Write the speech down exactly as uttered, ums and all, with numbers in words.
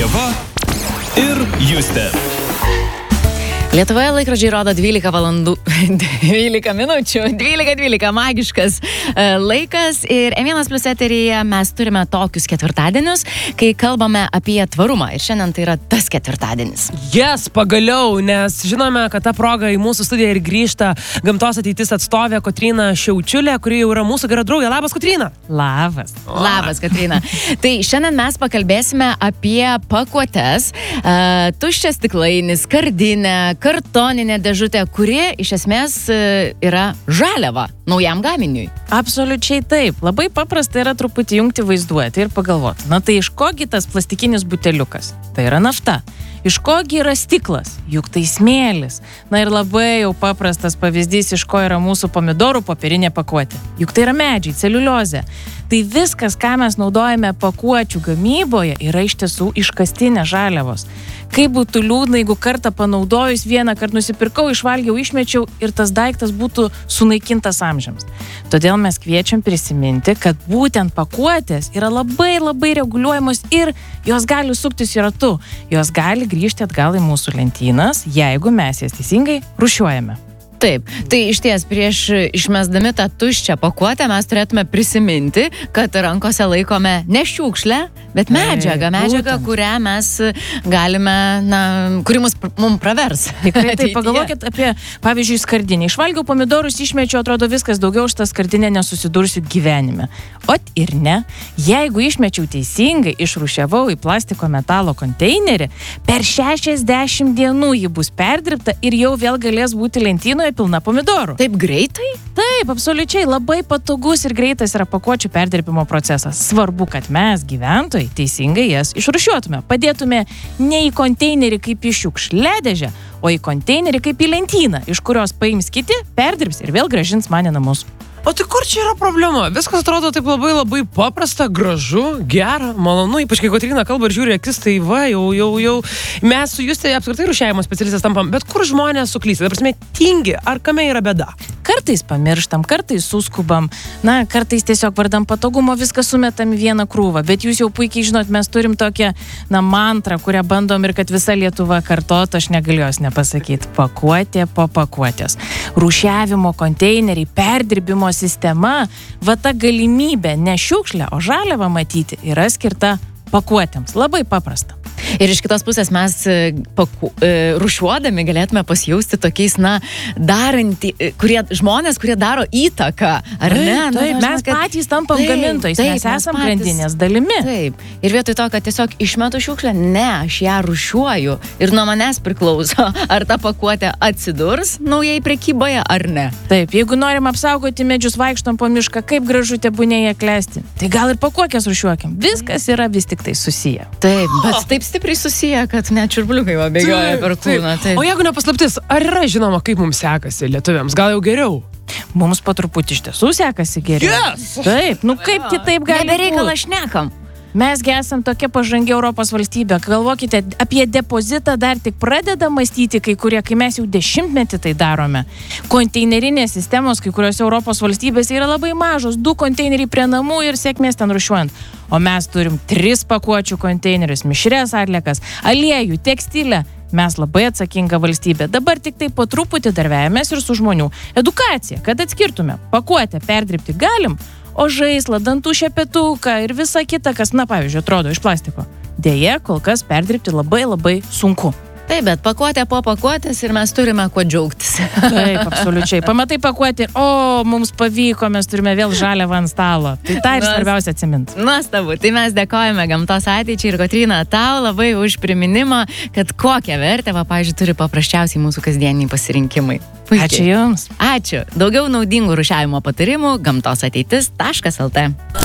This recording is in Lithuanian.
Ieva ir Justė. Lietuvoje laikrodžiai rodo dvylika valandų, dvylika minučių, dvylika dvylika magiškas laikas ir M vienas Plius eteryje mes turime tokius ketvirtadienius, kai kalbame apie tvarumą ir šiandien tai yra tas ketvirtadienis. Yes, pagaliau, nes žinome, kad ta proga į mūsų studiją ir grįžta Gamtos ateitis atstovė Kotryna Šiaučiulė, kuri jau yra mūsų gera draugė. Labas, Kotryna. Labas. Labas, Kotryna. Tai šiandien mes pakalbėsime apie pakuotes, uh, tuščias stiklainis, skardinę, kartoninė dėžutė, kuri iš esmės yra žaliava naujam gaminiui. Absoliučiai taip. Labai paprasta yra truputį jungti vaizduoti ir pagalvoti. Na tai iš kogi tas plastikinis buteliukas? Tai yra nafta. Iš kogi yra stiklas? Juk tai smėlis. Na ir labai jau paprastas pavyzdys, iš ko yra mūsų pomidorų popierinė pakuotė. Juk tai yra medžiai, celiuliozė. Tai viskas, ką mes naudojame pakuočių gamyboje, yra iš tiesų iškastinės žaliavos. Kaip būtų liūdna, jeigu kartą panaudojus vieną kartą nusipirkau, išvalgiau, išmečiau ir tas daiktas būtų sunaikintas amžiams. Todėl mes kviečiam prisiminti, kad būtent pakuotės yra labai labai reguliuojamos ir jos gali suktis į ratu. Jos gali grįžti atgal į mūsų lentynas, jeigu mes jas teisingai rūšiuojame. Taip, tai iš ties prieš išmesdami tą tuščią pakuotę mes turėtume prisiminti, kad rankose laikome ne šiukšlę, bet medžiagą, medžiagą, kurią mes galime, na, kuri mus, mums pravers. Tikrai, tai pagalvokit apie, pavyzdžiui, skardinę. Išvalgiau pomidorus, išmečiau, atrodo viskas, daugiau už tą skardinę nesusidursiu gyvenime. Ot ir ne, jeigu išmečiau teisingai, išrūšiavau į plastiko metalo konteinerį, per šešiasdešimt dienų ji bus perdirbta ir jau vėl galės būti lentynoje pilna pomidorų. Taip greitai? Taip, absoliučiai, labai patogus ir greitas yra pakuočių perdirbimo procesas. Svarbu, kad mes, gyventojai, teisingai jas išrūšiuotume. Padėtume ne į konteinerį kaip į šiukšliadėžę, o į konteinerį kaip į lentyną, iš kurios paims kiti, perdirbs ir vėl grąžins man į namus. O tai kur čia yra problema? Viskas atrodo taip labai labai paprasta, gražu, gera, malonu, ypač kai Kotryna kalba ir žiūri akis, tai va, jau, jau, jau mes su Justė apskritai rūšiavimo specialistas tampam, bet kur žmonės suklysta? Ta prasme, tingi, ar kame yra bėda? Kartais pamirštam, kartais suskubam, na, kartais tiesiog vardan patogumo viską sumetam į vieną krūvą, bet jūs jau puikiai žinot, mes turim tokią, na, mantrą, kurią bandom ir kad visa Lietuva kartot, aš negaliu jos nepasakyti. Pakuotė po pakuotės. Rūšiavimo konteineriai, perdirbimo sistema, va ta galimybė ne šiukšlę, o žaliavą matyti yra skirta pakuotėms. Labai paprasta. Ir iš kitos pusės mes paku, rušiuodami galėtume pasijausti tokiais, na, darantį, kurie, žmonės, kurie daro įtaką, ar taip, ne? Taip, na, mes žinot, kad, patys tampam taip, gamintojais, taip, mes esam patys, grandinės dalimi. Taip, ir vietoj to, kad tiesiog išmetu šiukšlę, ne, aš ją rušiuoju ir nuo manęs priklauso, ar ta pakuotė atsidurs naujai prekyboje, ar ne. Taip, jeigu norim apsaugoti medžius, vaikštom po mišką, kaip gražu tebūnėje klesti, tai gal ir pakuokės rušiuokim. Viskas yra vis tik tai susiję. Taip, bet taip stipriai susiję, kad net čiurbliukai va bėgioja per kūną. Taip. O jeigu nepaslaptis, ar yra žinoma, kaip mums sekasi lietuviams? Gal jau geriau? Mums po truputį iš tiesų sekasi geriau. Yes! Taip, nu kaip kitaip gali būti? Nebereikalą šnekam. Mesgi esam tokia pažangi Europos valstybė. Galvokite, apie depozitą dar tik pradeda mąstyti kai kurie, kai mes jau dešimtmetį tai darome. Konteinerinės sistemos kai kuriuose Europos valstybėse yra labai mažos. Du konteineriai prie namų ir sėkmės ten rūšiuojant. O mes turim tris pakuočių konteinerius, mišrias atliekas, aliejų, tekstilę. Mes labai atsakinga valstybė. Dabar tik tai po truputį dar vejamės ir su žmonių edukacija, kad atskirtume. Pakuotę perdirbti galim, o žaislą, dantų šepetuką ir visą kitą, kas, na, pavyzdžiui, atrodo iš plastiko. Deja, kol kas perdirbti labai labai sunku. Taip, bet pakuotė po pakuotės ir mes turime kuo džiaugtis. Taip, absoliučiai. Pamatai pakuotį, o mums pavyko, mes turime vėl žaliavą ant stalo. Tai tai ir svarbiausia atsimint. Nuostabu, tai mes dėkojame Gamtos ateičiai ir Kotryna tau labai už priminimą, kad kokią vertę, va, pavyzdžiui, turi paprasčiausiai mūsų kasdieniai pasirinkimai. Puikiai. Ačiū Jums. Ačiū. Daugiau naudingų rūšiavimo patarimų gamtos ateitis taškas lt.